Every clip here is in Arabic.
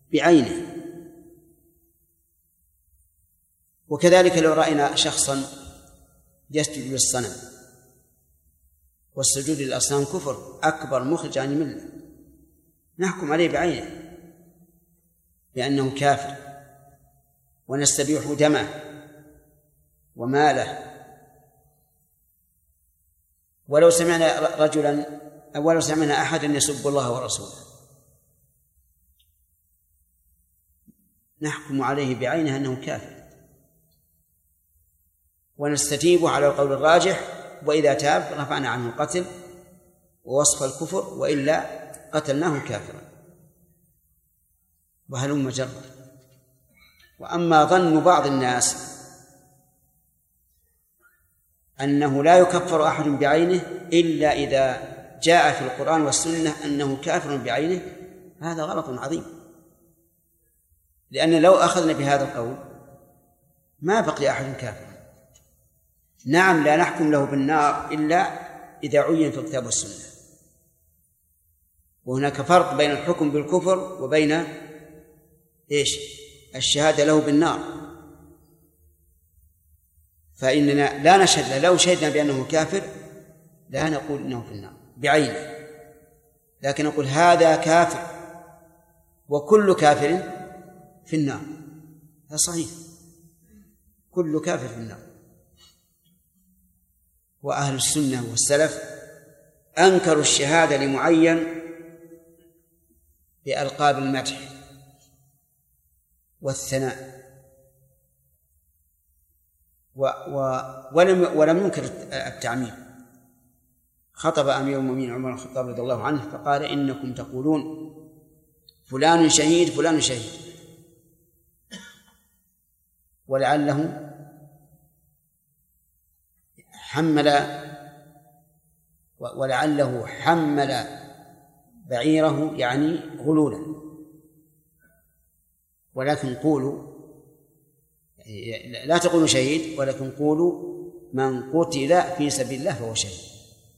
بعينه. وكذلك لو رأينا شخصا يسجد للصنم، والسجود للأصنام كفر أكبر مخرج عن الملة، نحكم عليه بعينه بأنه كافر ونستبيح دمه وماله. ولو سمعنا أحدا يسب الله ورسوله نحكم عليه بعينه أنه كافر ونستجيب على القول الراجح، وإذا تاب رفعنا عنه القتل ووصف الكفر، وإلا قتلناه كافرا. وهلم جرا. وأما ظن بعض الناس أنه لا يكفر أحد بعينه إلا إذا جاء في القرآن والسنة أنه كافر بعينه، هذا غلط عظيم، لأن لو أخذنا بهذا القول ما بقي أحد كافر. نعم لا نحكم له بالنار إلا إذا عين في الكتاب والسنة، وهناك فرق بين الحكم بالكفر وبين الشهادة له بالنار. فإننا لا نشهد له، لو شهدنا بأنه كافر لا نقول إنه في النار بعينه، لكن نقول هذا كافر وكل كافر في النار. هذا صحيح، كل كافر في النار. وأهل السنة والسلف أنكروا الشهادة لمعين بألقاب المدح والثناء، ولم ينكر التعميم. خطب أمير المؤمنين عمر بن الخطاب رضي الله عنه فقال: إنكم تقولون فلان شهيد فلان شهيد، ولعله حمل بعيره يعني غلولا، ولكن قولوا لا تقولوا شهيد، ولكن قولوا من قتل في سبيل الله فهو شهيد.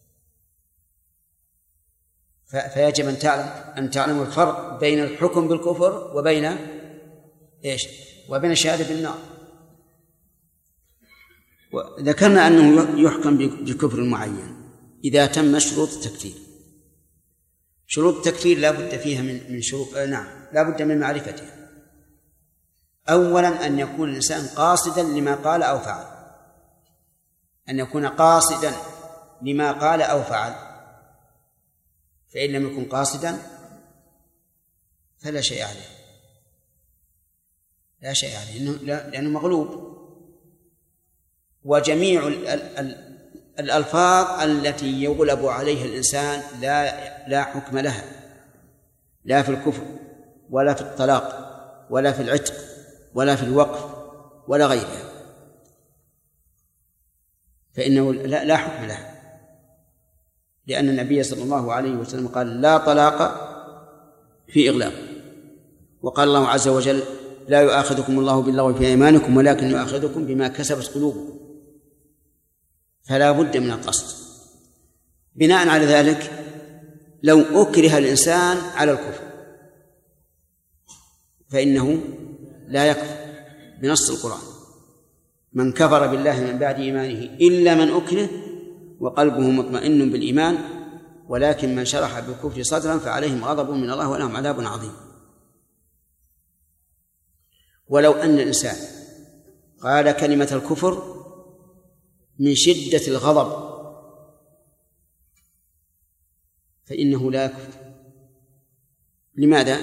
فيجب أن تعلموا الفرق بين الحكم بالكفر وبين وبين الشهادة بالنار. وذكرنا أنه يحكم بكفر معين إذا تم شروط التكفير. شروط التكفير لا بد فيها من شروط، لا بد من معرفتها. أولا أن يكون الإنسان قاصدا لما قال أو فعل، أن يكون قاصدا لما قال أو فعل، فإن لم يكن قاصدا فلا شيء عليه، لا شيء عليه لأنه مغلوب. وجميع الألفاظ التي يغلب عليها الإنسان لا حكم لها، لا في الكفر ولا في الطلاق ولا في العتق ولا في الوقف ولا غيرها، فإنه لا حكم لها، لأن النبي صلى الله عليه وسلم قال: لا طلاق في إغلاق. وقال الله عز وجل: لا يؤاخذكم الله باللغو في أيمانكم ولكن يؤاخذكم بما كسبت قلوبكم. فلا بد من القصد. بناء على ذلك لو أكره الإنسان على الكفر فإنه لا يكفر بنص القرآن: من كفر بالله من بعد إيمانه إلا من أكره وقلبه مطمئن بالإيمان ولكن من شرح بالكفر صدرا فعليهم غضب من الله ولهم عذاب عظيم. ولو أن الإنسان قال كلمة الكفر من شدة الغضب فإنه لا يكفر. لماذا؟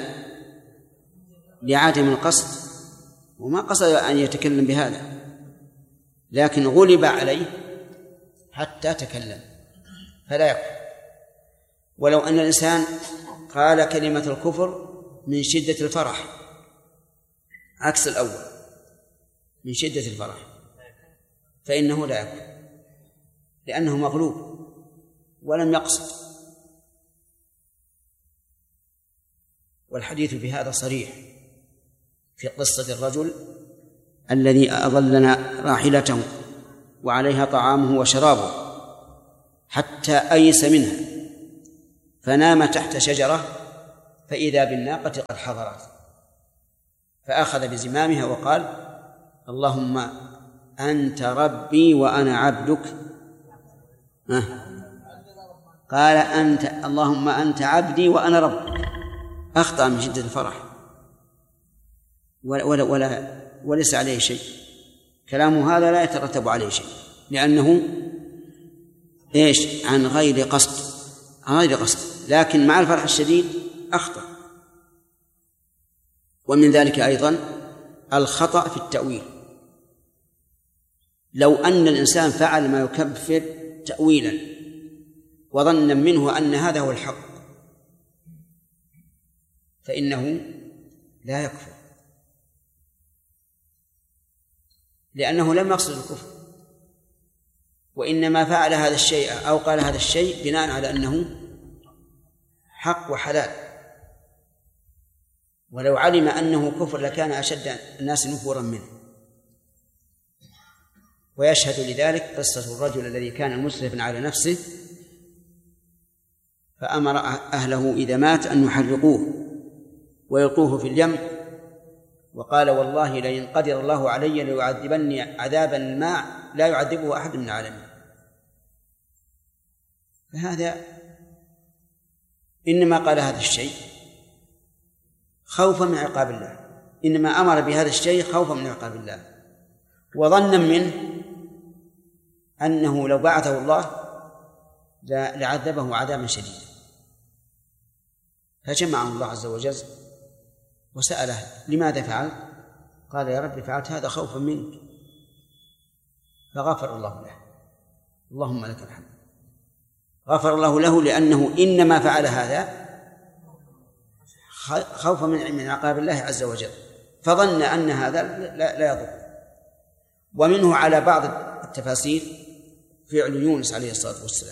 لعدم القصد، وما قصد أن يتكلم بهذا، لكن غلب عليه حتى تكلم فلا يكفر. ولو أن الإنسان قال كلمة الكفر من شدة الفرح، عكس الأول، من شدة الفرح، فإنه لا يكفر لأنه مغلوب ولم يقصد. والحديث بهذا صريح في قصة الرجل الذي أضلنا راحلته وعليها طعامه وشرابه حتى أيس منها فنام تحت شجرة فإذا بالناقة قد حضرت فأخذ بزمامها وقال: اللهم أنت ربي وأنا عبدك. قال: اللهم أنت عبدي وأنا ربك. أخطأ من شدة الفرح وليس عليه شيء. كلامه هذا لا يترتب عليه شيء، لأنه عن غير قصد، لكن مع الفرح الشديد أخطأ. ومن ذلك أيضا الخطأ في التأويل. لو أن الإنسان فعل ما يكفر تأويلا وظنا منه أن هذا هو الحق فإنه لا يكفر، لأنه لم يقصد الكفر، وإنما فعل هذا الشيء أو قال هذا الشيء بناء على أنه حق وحلال، ولو علم أنه كفر لكان أشد الناس نفورا منه. ويشهد لذلك قصة الرجل الذي كان مسرفا على نفسه فأمر أهله إذا مات أن يحرقوه ويلقوه في اليم، وقال: والله لئن قدر الله علي ليعذبني عذابا ما لا يعذبه أحد من العالمين. فهذا إنما قال هذا الشيء خوفا من عقاب الله، إنما أمر بهذا الشيء خوفا من عقاب الله، وظنا منه أنه لو بعثه الله لعذبه عذابا شديدا. فجمعه الله عز وجل وسأله: لماذا فعلت؟ قال: يا رب فعلت هذا خوفا منك. فغفر الله له. اللهم لك الحمد. غفر الله له لأنه إنما فعل هذا خوفا من عقاب الله عز وجل، فظن أن هذا لا يضر. ومنه على بعض التفاسير فعل يونس عليه الصلاة والسلام: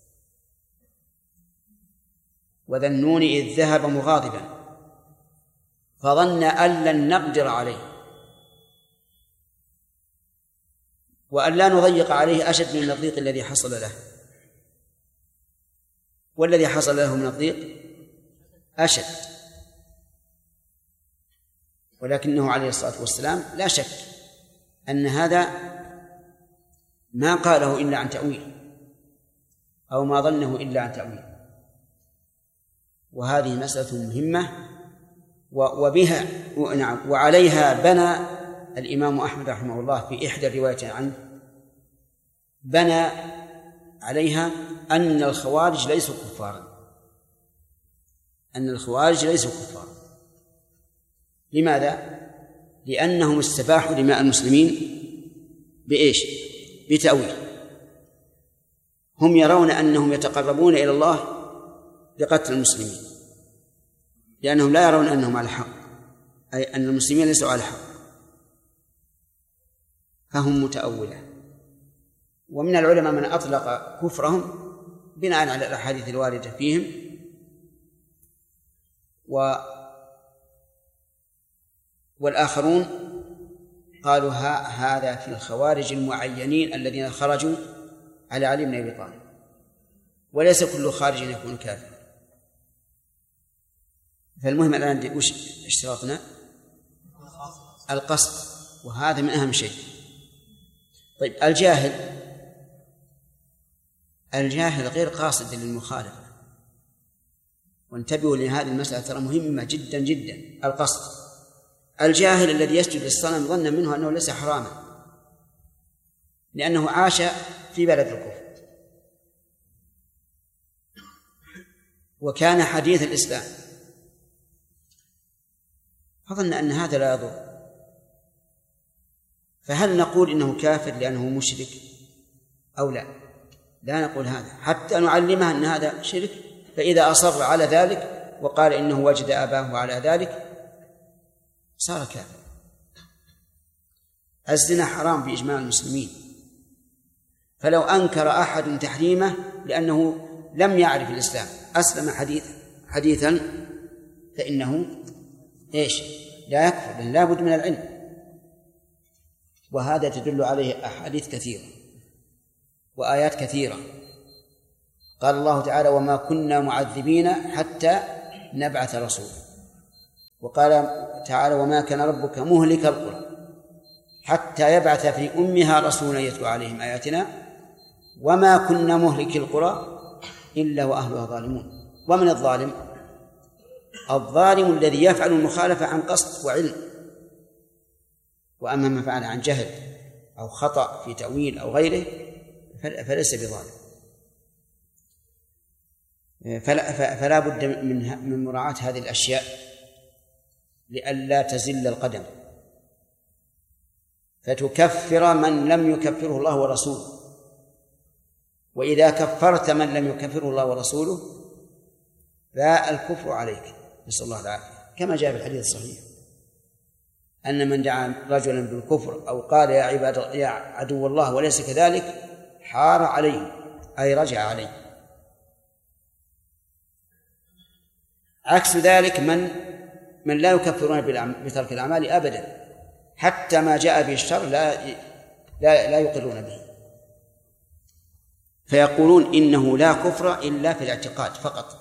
وذا النون إذ ذهب مغاضبا فظن أن لن نقدر عليه، وأن لا نضيق عليه أشد من الضيق الذي حصل له، والذي حصل له من الضيق أشد، ولكنه عليه الصلاة والسلام لا شك أن هذا ما قاله إلا عن تأويل، أو ما ظنه إلا عن تأويل. وهذه مسألة مهمة، وبها وعليها بنى الإمام أحمد رحمه الله في إحدى الروايات عنه، بنى عليها أن الخوارج ليسوا كفارا، أن الخوارج ليسوا كفارا. لماذا؟ لأنهم استباحوا دماء المسلمين بإيش؟ بتأويل. هم يرون أنهم يتقربون إلى الله بقتل المسلمين، لأنهم لا يرون أنهم على حق، أي أن المسلمين ليسوا على حق، فهم متأولة. ومن العلماء من أطلق كفرهم بناء على الأحاديث الواردة فيهم، والآخرون قالوا هذا في الخوارج المعينين الذين خرجوا على علي بن أبي طالب، وليس كل خارج يكون كافرا. فالمهم الآن وش اشتراطنا؟ القصد، وهذا من أهم شيء. طيب الجاهل غير قاصد للمخالفة، وانتبهوا لهذه المسألة ترى مهمة جدا جدا. القصد، الجاهل الذي يسجد للصنم ظن منه أنه ليس حراما لأنه عاش في بلد الكفر وكان حديث الإسلام، فظن أن هذا لا يضر. فهل نقول إنه كافر لأنه مشرك أو لا؟ لا نقول هذا، حتى نعلمه أن هذا شرك. فإذا أصر على ذلك وقال إنه وجد أباه على ذلك صار كافر. الزنا حرام بإجماع المسلمين، فلو أنكر أحد تحريمه لأنه لم يعرف الإسلام أسلم حديثا فإنه لا يكفر، لأن لا بد من العلم. وهذا تدل عليه أحاديث كثيرة وآيات كثيرة. قال الله تعالى: وما كنا معذبين حتى نبعث رسولا. وقال تعالى: وما كان ربك مهلك القرى حتى يبعث في أمها رسولا يتلو عليهم آياتنا وما كنا مهلك القرى إلا وأهلها ظالمون. ومن الظالم؟ الظالم الذي يفعل المخالفة عن قصد وعلم، وأما من فعل عن جهل أو خطأ في تأويل أو غيره فليس بظالم. فلا بد من مراعاة هذه الأشياء لئلا تزل القدم فتكفر من لم يكفره الله ورسوله. وإذا كفرت من لم يكفره الله ورسوله فالكفر عليك، نسأل الله العافية، كما جاء في الحديث الصحيح أن من دعا رجلا بالكفر أو قال يا عدو الله وليس كذلك حار عليه، أي رجع عليه. عكس ذلك من لا يكفرون بترك الأعمال أبدا، حتى ما جاء به الشر لا يقرون به، فيقولون إنه لا كفر إلا في الاعتقاد فقط،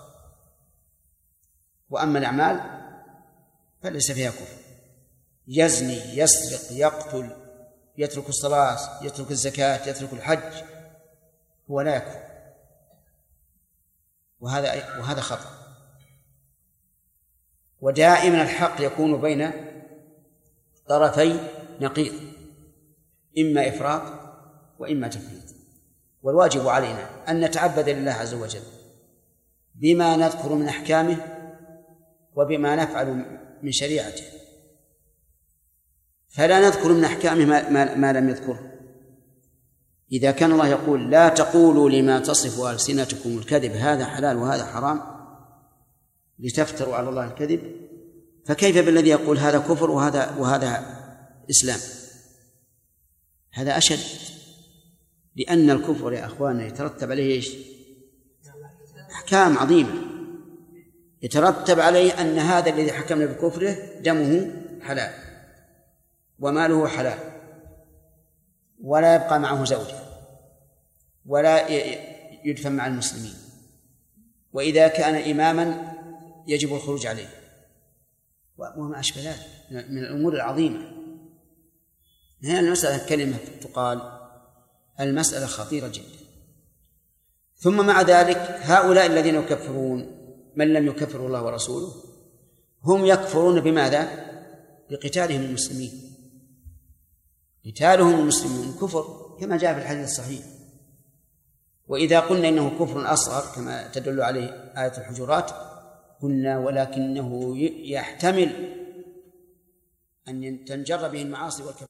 وأما الأعمال فليس فيها كفر. يزني، يسرق، يقتل، يترك الصلاة، يترك الزكاة، يترك الحج، هو لا يكفر، وهذا خطأ. ودائما الحق يكون بين طرفي نقيض، إما إفراط وإما تفريط. والواجب علينا أن نتعبد لله عز وجل بما نذكر من أحكامه وبما نفعل من شريعته، فلا نذكر من أحكامه ما لم يذكره. إذا كان الله يقول: لا تقولوا لما تصف ألسنتكم الكذب هذا حلال وهذا حرام لتفتروا على الله الكذب، فكيف بالذي يقول هذا كفر وهذا إسلام؟ هذا أشد، لأن الكفر يا أخواننا يترتب عليه إيش؟ أحكام عظيمة. يترتب عليه أن هذا الذي حكمنا بكفره دمه حلال وماله حلال ولا يبقى معه زوجة ولا يدفن مع المسلمين، وإذا كان إماما يجب الخروج عليه وما أشبه ذلك من الأمور العظيمة. هنا المسألة كلمة تقال، المسألة خطيرة جدا. ثم مع ذلك هؤلاء الذين يكفرون من لم يكفر الله ورسوله هم يكفرون بماذا؟ بقتالهم المسلمين. قتالهم المسلمين كفر كما جاء في الحديث الصحيح. وإذا قلنا إنه كفر أصغر كما تدل عليه آية الحجرات قلنا ولكنه يحتمل أن تنجر به المعاصي والكبائر.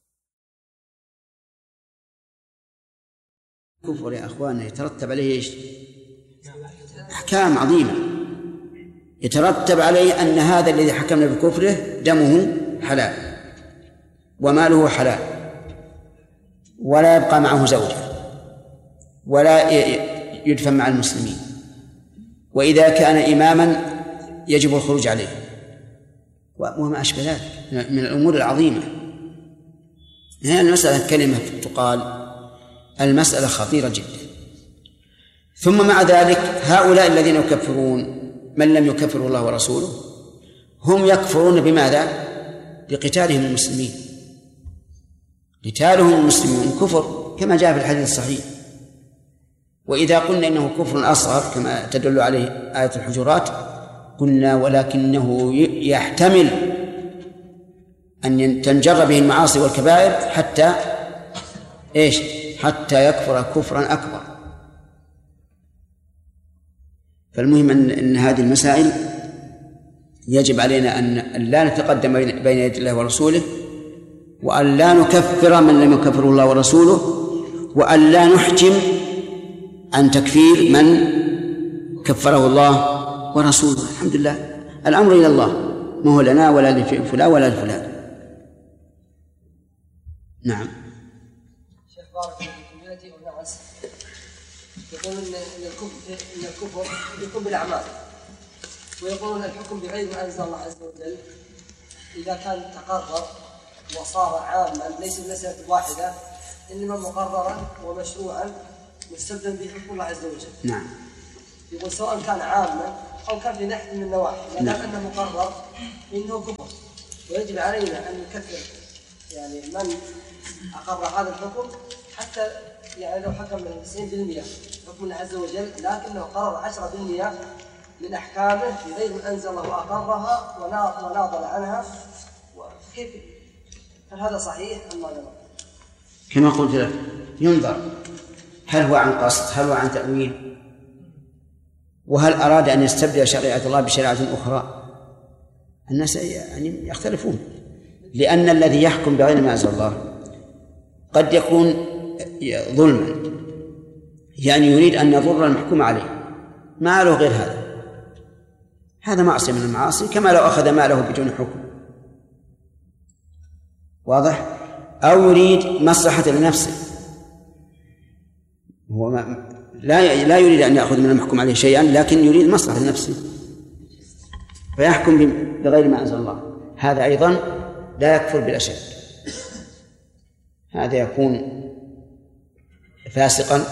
كفر يا أخواننا يترتب عليه إيش؟ أحكام عظيمة. يترتب عليه أن هذا الذي حكمنا بكفره دمه حلال وماله حلال ولا يبقى معه زوجة ولا يدفن مع المسلمين، وإذا كان إماما يجب الخروج عليه وما أشبه ذلك من الأمور العظيمة. هنا المسألة كلمة تقال، المسألة خطيرة جدا. ثم مع ذلك هؤلاء الذين يكفرون من لم يكفر الله ورسوله هم يكفرون بماذا؟ بقتالهم المسلمين. قتالهم المسلمين كفر كما جاء في الحديث الصحيح. وإذا قلنا إنه كفر أصغر كما تدل عليه آية الحجرات قلنا ولكنه يحتمل أن تنجر به المعاصي والكبائر حتى إيش؟ حتى يكفر كفرا أكبر. فالمهم أن هذه المسائل يجب علينا أن لا نتقدم بين يدي الله ورسوله، وأن لا نكفر من لم يكفره الله ورسوله، وأن لا نحجم عن تكفير من كفره الله ورسوله. الحمد لله الأمر إلى الله، ما هو لنا ولا لفلان ولا لفلان. نعم. شيخ بارك الله فيكم، يأتي أناس يقولون إن الكفر يكون بالأعمال، ويقولون الحكم بغير ما أنزل الله عز وجل إذا كان تقرر وصار عاما ليس بمسألة واحدة، إنما مقررا ومشروعا مستبدا به حكم الله عز وجل. نعم. يقول سواء كان عاما أو كان في ناحية من النواحي، ما دام أنه مقرر إنه كفر، ويجب علينا أن نكفر يعني من أقر هذا الحكم، حتى يعني لو حكم 90% حكم الله عز وجل، لكنه قرر 10% من أحكامه بغير من أنزل الله وأقرها وناضل عنها. وكيف هل هذا صحيح أم ماذا؟ كما قلت لك ينظر هل هو عن قصد، هل هو عن تأويل، وهل أراد أن يستبدل شريعة الله بشريعة أخرى. الناس يعني يختلفون، لأن الذي يحكم بغير ما أنزل الله قد يكون ظلما، يعني يريد أن يضر المحكوم عليه، ما له غير هذا معصية من المعاصي، كما لو أخذ ماله بدون حكم. واضح؟ أو يريد مصلحة لنفسه، هو لا يريد أن يأخذ من المحكوم عليه شيئا، لكن يريد مصلحة لنفسه فيحكم بغير ما أنزل الله. هذا أيضا لا يكفر بالأشد، هذا يكون فاسقا.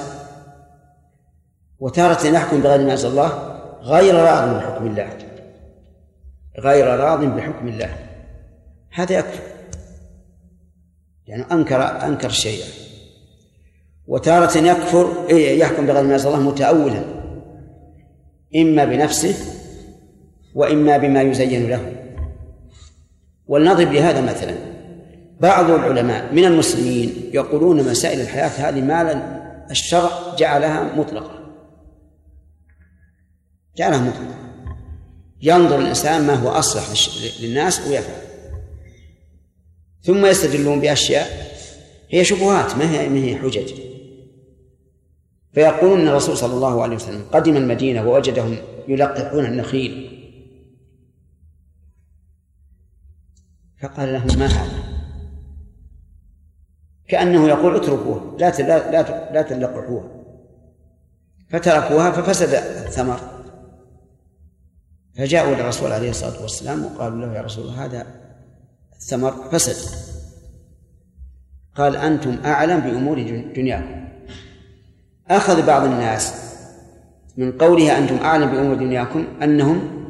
وتارة يحكم بغير ما أنزل الله غير راض بحكم الله، غير راض بحكم الله، هذا يكفر، يعني أنكر الشيء. وتارة يحكم بغير ما أنزل الله متأولا، إما بنفسه وإما بما يزين له. ولنضرب لهذا مثلا، بعض العلماء من المسلمين يقولون مسائل الحياة هذه ما الشرع جعلها مطلقة، ينظر الإنسان ما هو أصلح للناس ويفعل، ثم يستدلون بأشياء هي شبهات ما هي حجج. فيقولون أن الرسول صلى الله عليه وسلم قدم المدينة ووجدهم يلقحون النخيل، فقال لهم ما هذا؟ كأنه يقول اتركوها لا تلقحوها، فتركوها ففسد الثمر. فجاءوا للرسول عليه الصلاة والسلام وقالوا له يا رسول الله هذا الثمر فسد. قال أنتم أعلم بأمور دنياكم. أخذ بعض الناس من قولها أنتم أعلم بأمور دنياكم أنهم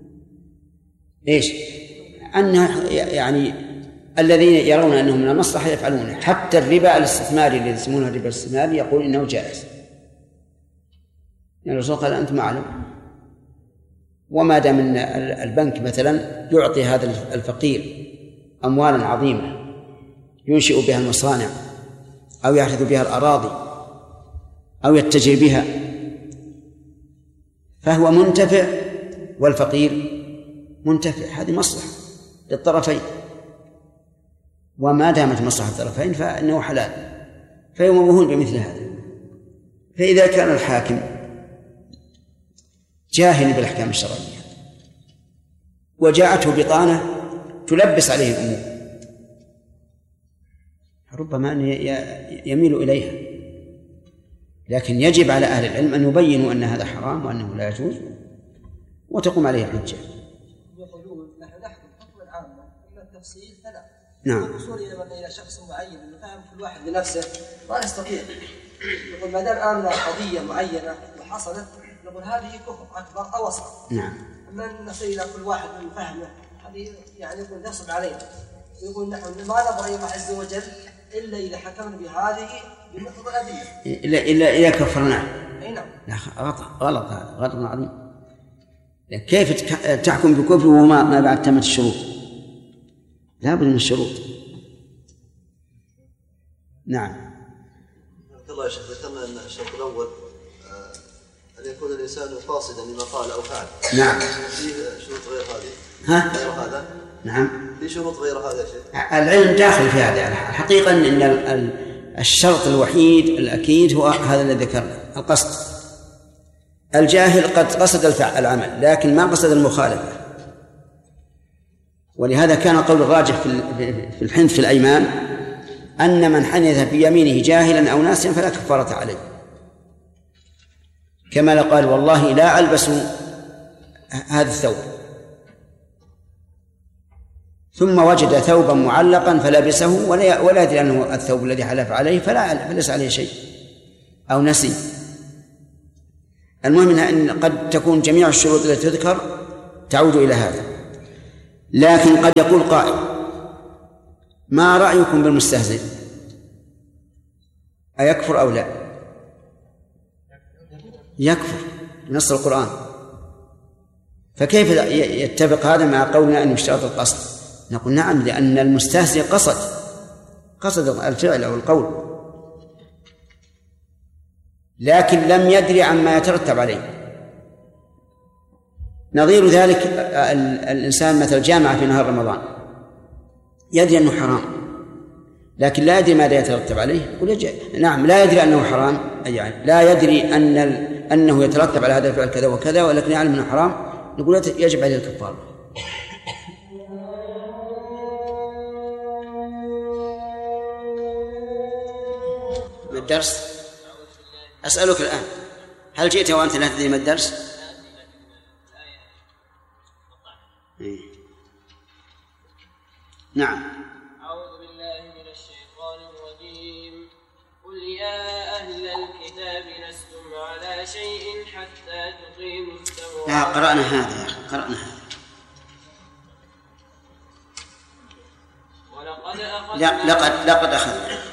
أنه يعني الذين يرون أنهم من المصلحة يفعلونه، حتى الربا الاستثماري الذي يسمونه الربا الاستثماري يقول إنه جائز. يعني الرسول قال أنتم أعلم. وما دام أن البنك مثلا يعطي هذا الفقير أموالا عظيمة ينشئ بها المصانع أو يحدث بها الأراضي أو يتجر بها، فهو منتفع والفقير منتفع، هذه مصلحة للطرفين. وما دامت مصلحة الطرفين فإنه حلال، فيمرون بمثل هذا. فإذا كان الحاكم جاهل بالأحكام الشرعية وجاءته بطانة تلبس عليه الأمور، ربما أن يميل إليها، لكن يجب على أهل العلم أن يبينوا أن هذا حرام وأنه لا يجوز وتقوم عليه الحجة. يقولون نحن نحكم حكما عاما، أما التفصيل فلا. نعم. الوصول إلى شخص معين أنه فهم كل واحد بنفسه ما نستطيع. يقول ما دام آمنا قضية معينة وحصلت نقول هذه كفر أكبر أو أصغر. نعم. أما نصل إلى كل واحد من فهمه هذه يعني يقول نصب علينا. يقول نحن ما نبغى الله عز وجل إلا إذا حكمنا بهذه بمقتضى الأدلة. إلا كفرناه. أي نعم. لا غلط، هذا غلط عظيم. كيف تحكم بكفر وما ما بعد تمت الشروط؟ لا بد من الشروط. نعم. الله يا شيخ، ذكرنا أن الشرط الأول أن يكون الإنسان قاصدا لما قال أو فعل. نعم. فيه شروط غير هذه. غير هذا. نعم. في شروط غير هذا يا شيخ. العلم داخل في هذا. الحقيقة أن الشرط الوحيد الأكيد هو هذا الذي ذكرنا، القصد. الجاهل قد قصد العمل لكن ما قصد المخالفة، ولهذا كان قول الراجح في الحنث في الأيمان أن من حنث بيمينه جاهلا أو ناسيا فلا كفارة عليه، كما قال والله لا ألبس هذا الثوب، ثم وجد ثوبا معلقا فلبسه ولا يدري أنه الثوب الذي حلف عليه فليس عليه شيء أو نسي. المهم أن قد تكون جميع الشروط التي تذكر تعود إلى هذا. لكن قد يقول قائل: ما رأيكم بالمستهزئ؟ أيكفر أو لا؟ يكفر بنص القرآن. فكيف يتفق هذا مع قولنا أن يشترط القصد؟ نقول نعم، لأن المستهزئ قصد الفعل أو القول، لكن لم يدري عما يترتب عليه. نظير ذلك الإنسان مثل جامع في نهار رمضان، يدري أنه حرام لكن لا يدري ماذا يترتب عليه. نعم، لا يدري أنه حرام، يعني لا يدري أنه يترتب على هذا الفعل كذا وكذا، ولكن يعلم أنه حرام، نقول يجب عليه الكفارة. ما الدرس؟ أسألك الآن، هل جئت وأنت لا تدري ما الدرس؟ نعم. أعوذ بالله من الشيطان الرجيم. قل يا أهل الكتاب لستم على شيء حتى تقيموا التوراة. قرأنا هذا يا أخي، قرأنا هذا. ولقد أخذنا. لقد أخذنا.